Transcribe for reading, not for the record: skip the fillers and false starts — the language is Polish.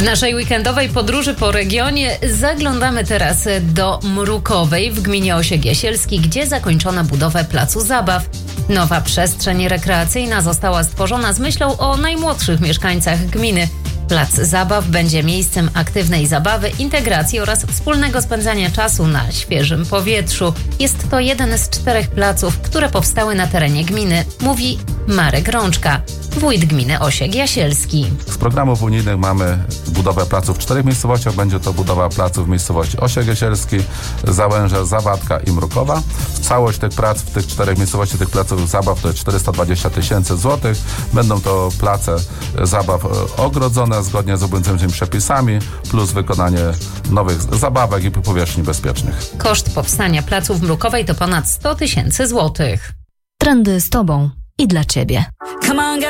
W naszej weekendowej podróży po regionie zaglądamy teraz do Mrukowej w gminie Osiek Jasielski, gdzie zakończono budowę placu zabaw. Nowa przestrzeń rekreacyjna została stworzona z myślą o najmłodszych mieszkańcach gminy. Plac zabaw będzie miejscem aktywnej zabawy, integracji oraz wspólnego spędzania czasu na świeżym powietrzu. Jest to jeden z 4 placów, które powstały na terenie gminy, mówi Marek Rączka, wójt gminy Osiek Jasielski. Z programów unijnych mamy budowę placów w 4 miejscowościach. Będzie to budowa placów w miejscowości Osiek Jasielski, Załęże, Zawadka i Mrukowa. Całość tych prac w tych 4 miejscowości, tych placów zabaw to jest 420 000 złotych. Będą to place zabaw ogrodzone zgodnie z obowiązującymi przepisami, plus wykonanie nowych zabawek i powierzchni bezpiecznych. Koszt powstania placu w Mrukowej to ponad 100 000 złotych. Trendy z Tobą i dla Ciebie. Come on, get